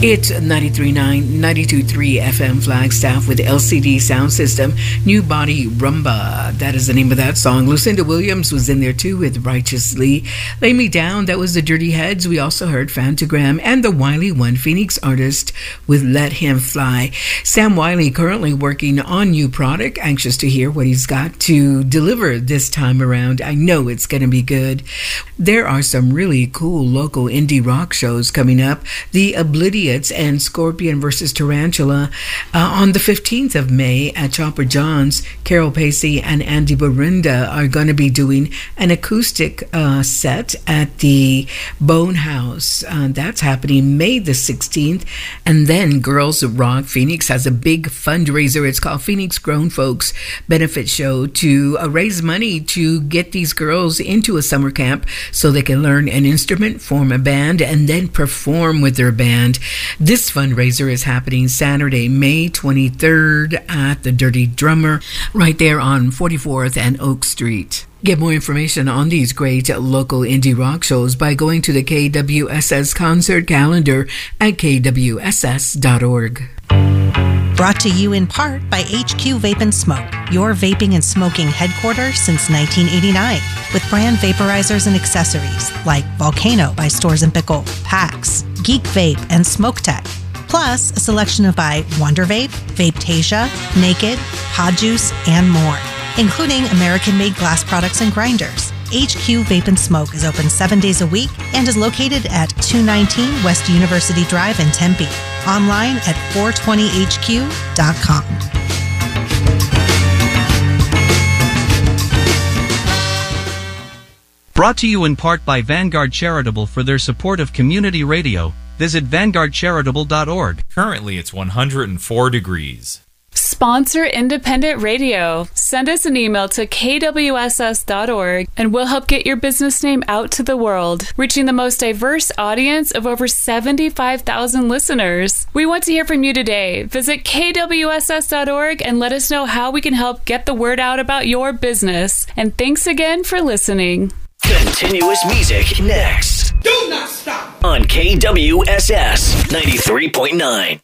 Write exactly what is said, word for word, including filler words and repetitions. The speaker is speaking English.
It's ninety-three point nine, ninety-two point three F M Flagstaff with L C D Sound System. New Body Rumba. That is the name of that song. Lucinda Williams was in there too with Righteously. Lay Me Down. That was the Dirty Heads. We also heard Fantagram and the Wiley One Phoenix artist with Let Him Fly. Sam Wiley currently working on new product. Anxious to hear what he's got to deliver this time around. I know it's going to be good. There are some really cool local indie rock shows coming up. The Oblivious and Scorpion versus Tarantula uh, on the fifteenth of May at Chopper John's. Carol Pacey and Andy Barinda are going to be doing an acoustic uh, set at the Bone House. Uh, that's happening May the sixteenth. And then Girls of Rock Phoenix has a big fundraiser. It's called Phoenix Grown Folks Benefit Show to uh, raise money to get these girls into a summer camp so they can learn an instrument, form a band, and then perform with their band. This fundraiser is happening Saturday, May twenty-third at the Dirty Drummer, right there on forty-fourth and Oak Street. Get more information on these great local indie rock shows by going to the K W S S concert calendar at K W S S dot org. Brought to you in part by H Q Vape and Smoke, your vaping and smoking headquarters since nineteen eighty-nine, with brand vaporizers and accessories like Volcano by Stores and Pickle, Pax, Geek Vape, and Smoke Tech. Plus, a selection of by Wonder Vape, Vapetasia, Naked, Pod Juice, and more, including American-made glass products and grinders. H Q Vape and Smoke is open seven days a week and is located at two nineteen West University Drive in Tempe. Online at four twenty H Q dot com. Brought to you in part by Vanguard Charitable for their support of community radio. Visit vanguard charitable dot org. Currently, it's one hundred four degrees. Sponsor independent radio. Send us an email to K W S S dot org and we'll help get your business name out to the world, reaching the most diverse audience of over seventy-five thousand listeners. We want to hear from you today. Visit K W S S dot org and let us know how we can help get the word out about your business. And thanks again for listening. Continuous music next. Do not stop. On K W S S ninety-three point nine.